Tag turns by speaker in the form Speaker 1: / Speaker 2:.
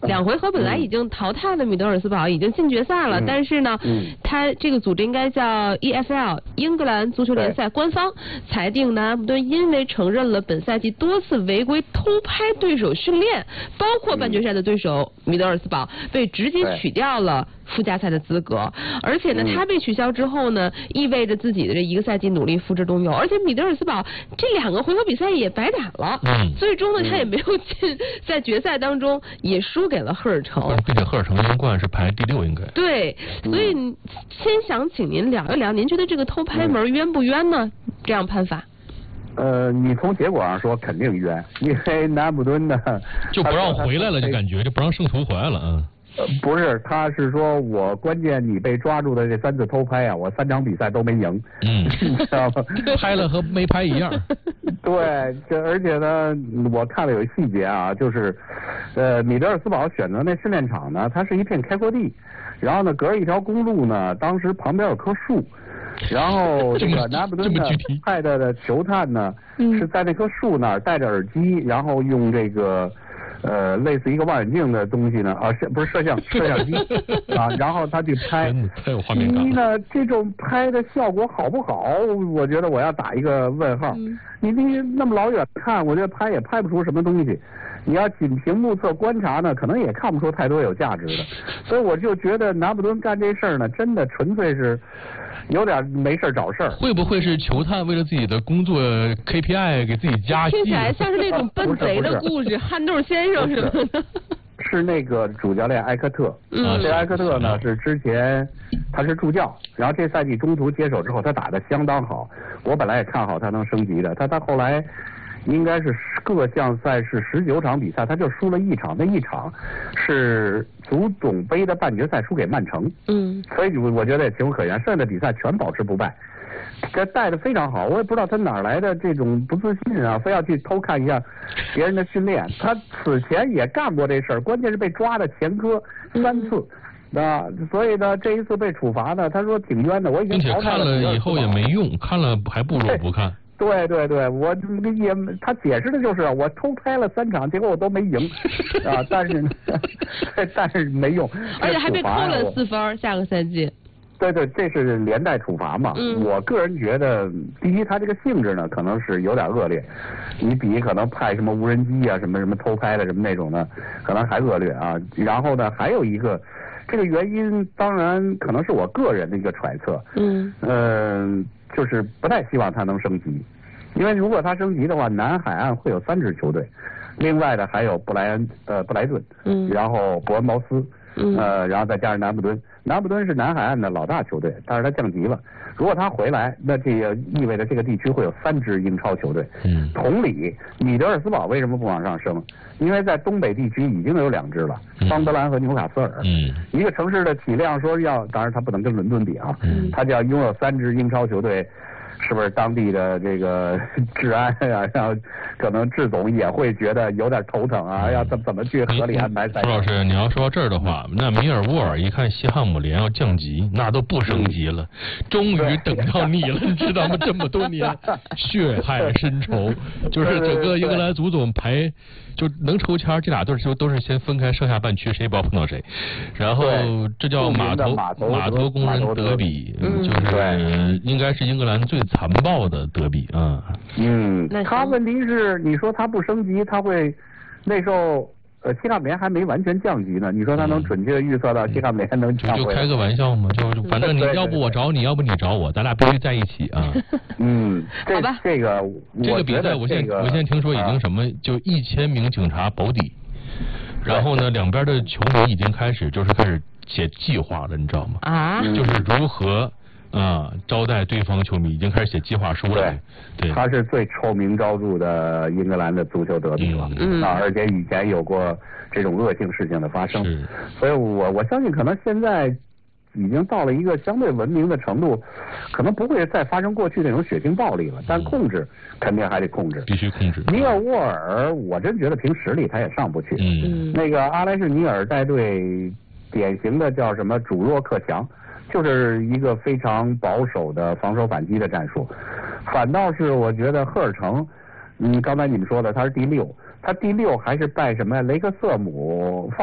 Speaker 1: 2回合本来已经淘汰了米德尔斯堡，已经进决赛了，但是呢，他这个组织应该叫 EFL 英格兰足球联赛官方裁定南安普顿因为承认了本赛季多次违规偷拍对手训练，包括半决赛的对手米德尔斯堡，被直接取掉了附加赛的资格。而且呢，他被取消之后呢，意味着自己的这一个赛季努力付之东流。而且米德尔斯堡这2个回合比赛也白打了，最终呢他也没有进，在决赛当中也输给了赫尔城，
Speaker 2: 并且赫尔城英冠是排第6应该。对，
Speaker 1: 所以先想请您聊一聊，您觉得这个偷拍门冤不冤呢？这样判法？
Speaker 3: 你从结果上说肯定冤，因为南安普顿呢
Speaker 2: 就不让回来了，就感觉就不让圣徒回来了，
Speaker 3: 不是，他是说我关键你被抓住的这3次偷拍啊，我3场比赛都没赢，你知道吗？
Speaker 2: 拍了和没拍一样。
Speaker 3: 对，而且呢，我看了有细节啊，就是米德尔斯堡选择那训练场呢，它是一片开阔地，然后呢隔着一条公路呢，当时旁边有棵树。然后这个南安普顿呢派的球探呢是在那棵树那儿戴着耳机，然后用这个类似一个望远镜的东西呢不是摄像机啊，然后他去拍。
Speaker 2: 太有画面感了。
Speaker 3: 呢，这种拍的效果好不好？我觉得我要打一个问号。你那么老远看，我觉得拍也拍不出什么东西。你要仅凭目测观察呢，可能也看不出太多有价值的。所以我就觉得南安普顿干这事儿呢，真的纯粹是有点没事找事儿。
Speaker 2: 会不会是球探为了自己的工作 KPI 给自己加戏？
Speaker 1: 听起来像是那种笨贼的故事，憨豆先生什么的。
Speaker 3: 是那个主教练埃克特，这埃克特呢是之前他是助教，然后这赛季中途接手之后，他打得相当好，我本来也看好他能升级的，他后来应该是各项赛事19场比赛，他就输了1场，那1场是足总杯的半决赛输给曼城，所以我觉得也情有可原，剩下的比赛全保持不败。这带的非常好，我也不知道他哪来的这种不自信啊，非要去偷看一下别人的训练。他此前也干过这事儿，关键是被抓的前科3次，所以呢，这一次被处罚呢，他说挺冤的。我已经
Speaker 2: 并且看了以后也没用，看了还不如不看。
Speaker 3: 对，我也他解释的就是我偷拍了3场，结果我都没赢啊，但是没用，
Speaker 1: 而且还被扣了4分，下个赛季。
Speaker 3: 对，这是连带处罚嘛。我个人觉得，第一，他这个性质呢，可能是有点恶劣，你比可能派什么无人机啊，什么偷拍的什么那种的，可能还恶劣啊。然后呢，还有一个，这个原因当然可能是我个人的一个揣测。就是不太希望他能升级，因为如果他升级的话，南海岸会有3支球队，另外的还有布莱顿，然后伯恩茅斯。然后再加上南安普顿，南安普顿是南海岸的老大球队，但是他降级了。如果他回来，那这也意味着这个地区会有3支英超球队。同理，米德尔斯堡为什么不往上升？因为在东北地区已经有2支了，桑德兰和纽卡斯尔。一个城市的体量说当然他不能跟伦敦比啊，他就要拥有3支英超球队。是不是当地的这个治安啊，然后可能志总也会觉得有点头疼啊，要怎么去合理安排赛？
Speaker 2: 朱老师，你要说到这儿的话，那米尔沃尔一看西汉姆联要降级，那都不升级了，终于等到你了，你知道吗？这么多年血海深仇，就是整个英格兰足总排就能抽签，这俩队都是先分开上下半区，谁也不知道碰到谁，然后这叫码头工人德比，就是应该是英格兰最残暴的德比啊。
Speaker 3: 他问题是你说他不升级，他会那时候西汉姆联还没完全降级呢，你说他能准确预测到西汉姆联能降回来？
Speaker 2: 就开个玩笑嘛，就反正你要不我找你，要不你找我，咱俩必须在一起啊。
Speaker 1: 好吧。
Speaker 3: 这个
Speaker 2: 比赛我现在听说已经什么就1000名警察保底，然后呢两边的球迷已经开始写计划了，你知道吗？就是如何招待对方球迷，已经开始写计划书了。对，
Speaker 3: 他是最臭名昭著的英格兰的足球德比了，而且以前有过这种恶性事情的发生，所以我相信可能现在已经到了一个相对文明的程度，可能不会再发生过去那种血腥暴力了，但控制肯定还得控制，
Speaker 2: 必须控制。
Speaker 3: 尼尔沃尔，我真觉得凭实力他也上不去。那个阿莱什尼尔带队，典型的叫什么主弱克强。就是一个非常保守的防守反击的战术，反倒是我觉得赫尔城，刚才你们说的他是第6，他第6还是拜什么雷克瑟姆